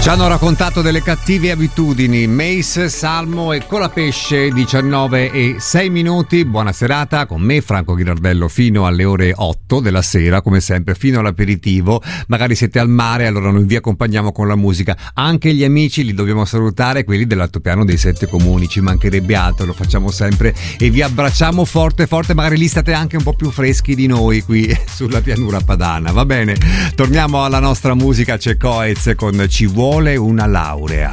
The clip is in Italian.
Ci hanno raccontato delle cattive abitudini. Mace, Salmo e Colapesce, 19:06. Buona serata con me, Franco Ghirardello, fino alle ore 8 della sera, come sempre, fino all'aperitivo. Magari siete al mare, allora noi vi accompagniamo con la musica. Anche gli amici li dobbiamo salutare, quelli dell'altopiano dei 7 comuni, ci mancherebbe altro, lo facciamo sempre e vi abbracciamo forte forte. Magari lì state anche un po' più freschi di noi qui sulla pianura padana, va bene? Torniamo alla nostra musica, c'è Coez con Ci vuole una laurea.